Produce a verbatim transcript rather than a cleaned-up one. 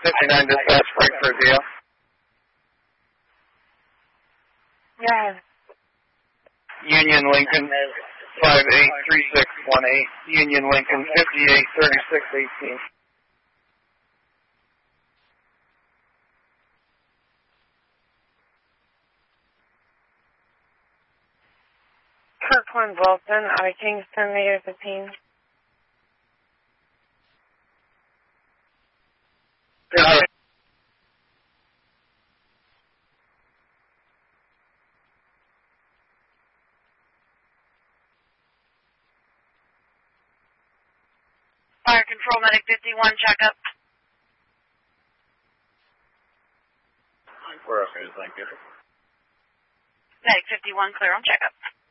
fifty-nine dispatch, Frankfurt, deal. Yeah. Union Lincoln, five eight three six one eight. Union Lincoln, fifty-eight thirty-six eighteen. Kirkland Wilson, out of Kingston, negative fifteen. Got it. Fire Control, Medic fifty-one, check up. We're okay, thank you. Medic fifty-one, clear on check up.